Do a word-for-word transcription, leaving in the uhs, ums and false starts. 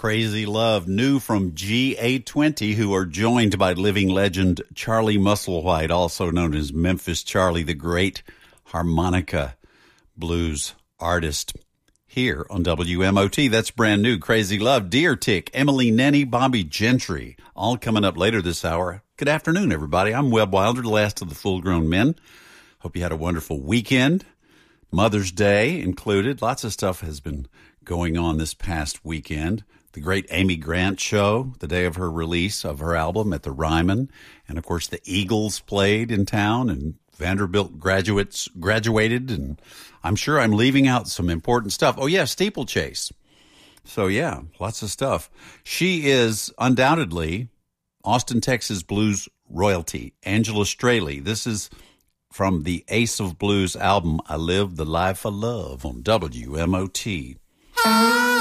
Crazy Love, new from G eight twenty, who are joined by living legend Charlie Musselwhite, also known as Memphis Charlie, the great harmonica blues artist, here on W M O T. That's brand new, Crazy Love. Deer Tick, Emily Nenny, Bobby Gentry, all coming up later this hour. Good afternoon, everybody. I'm Webb Wilder, the last of the full-grown men. Hope you had a wonderful weekend. Mother's Day included. Lots of stuff has been going on this past weekend. The great Amy Grant show, the day of her release of her album at the Ryman. And, of course, the Eagles played in town, and Vanderbilt graduates graduated. And I'm sure I'm leaving out some important stuff. Oh, yeah, Steeplechase. So, yeah, lots of stuff. She is undoubtedly Austin, Texas blues royalty, Angela Straley. This is from the Ace of Blues album, I Live the Life of Love, on W M O T.